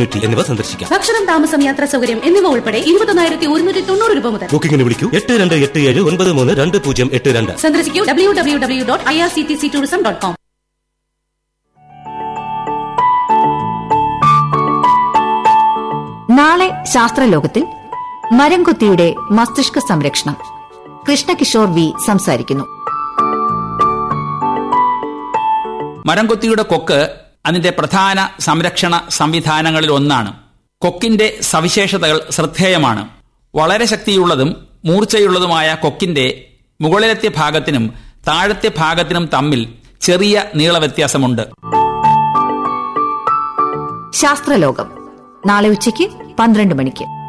എന്നിവ സന്ദർശിക്കാം. ഭക്ഷണം, താമസം, യാത്രാ സൗകര്യം എന്നിവ ഉൾപ്പെടെ 21,190 രൂപ മുതൽ. ബുക്കിംഗിന് വിളിക്കൂ 8287933082. സന്ദർശിക്കൂ www.irctctourism.com. നാളെ ശാസ്ത്രലോകത്തിൽ മരംകൊത്തിയുടെ മസ്തിഷ്ക സംരക്ഷണം. കൃഷ്ണകിഷോർ വി സംസാരിക്കുന്നു. മരംകൊത്തിയുടെ കൊക്ക് അതിന്റെ പ്രധാന സംരക്ഷണ സംവിധാനങ്ങളിൽ ഒന്നാണ്. കൊക്കിന്റെ സവിശേഷതകൾ ശ്രദ്ധേയമാണ്. വളരെ ശക്തിയുള്ളതും മൂർച്ചയുള്ളതുമായ കൊക്കിന്റെ മുകളിലത്തെ ഭാഗത്തിനും താഴത്തെ ഭാഗത്തിനും തമ്മിൽ ചെറിയ നീളവ്യത്യാസമുണ്ട്. ശാസ്ത്രലോകം നാളെ ഉച്ചയ്ക്ക് 12 മണിക്ക്.